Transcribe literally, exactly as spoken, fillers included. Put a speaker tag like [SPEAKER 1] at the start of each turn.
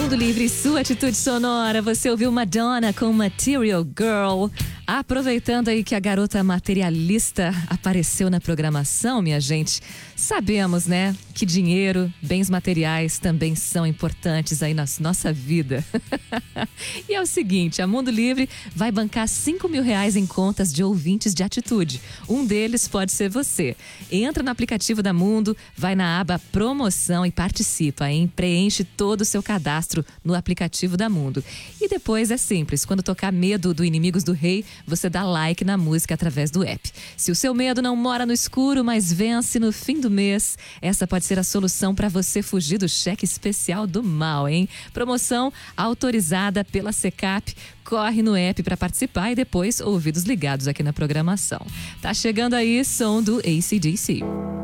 [SPEAKER 1] Mundo Livre, sua atitude sonora. Você ouviu Madonna com Material Girl. Aproveitando aí que a garota materialista apareceu na programação, minha gente, sabemos, né, que dinheiro, bens materiais também são importantes aí na nossa vida. E é o seguinte, a Mundo Livre vai bancar cinco mil reais em contas de ouvintes de atitude. Um deles pode ser você. Entra no aplicativo da Mundo, vai na aba promoção e participa, hein? Preenche todo o seu cadastro no aplicativo da Mundo. E depois é simples, quando tocar Medo do Inimigos do Rei, você dá like na música através do app. Se o seu medo não mora no escuro, mas vence no fim do mês, essa pode ser a solução para você fugir do cheque especial do mal, hein? Promoção autorizada pela Secap. Corre no app para participar e depois ouvidos ligados aqui na programação. Tá chegando aí som do A C/D C.